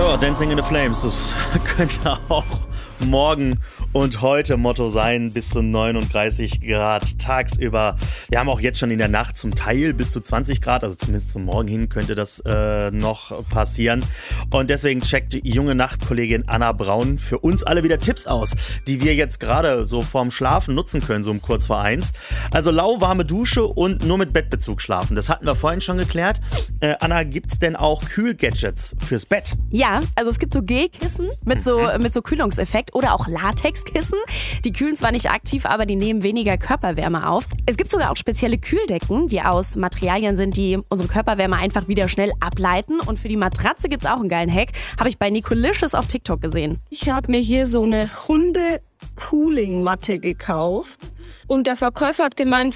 Ja, Dancing in the Flames, das könnte auch morgen und heute Motto sein, bis zu 39 Grad tagsüber. Wir haben auch jetzt schon in der Nacht zum Teil bis zu 20 Grad, also zumindest zum Morgen hin könnte das noch passieren. Und deswegen checkt die junge Nachtkollegin Anna Braun für uns alle wieder Tipps aus, die wir jetzt gerade so vorm Schlafen nutzen können, so um kurz vor 1. Also lauwarme Dusche und nur mit Bettbezug schlafen. Das hatten wir vorhin schon geklärt. Anna, gibt's denn auch Kühlgadgets fürs Bett? Ja, also es gibt so Gelkissen mit so Kühlungseffekt oder auch Latexkissen. Die kühlen zwar nicht aktiv, aber die nehmen weniger Körperwärme auf. Es gibt sogar auch spezielle Kühldecken, die aus Materialien sind, die unsere Körperwärme einfach wieder schnell ableiten. Und für die Matratze gibt's auch einen geilen Hack. Habe ich bei Nicolicious auf TikTok gesehen. Ich habe mir hier so eine Hunde-Cooling-Matte gekauft. Und der Verkäufer hat gemeint,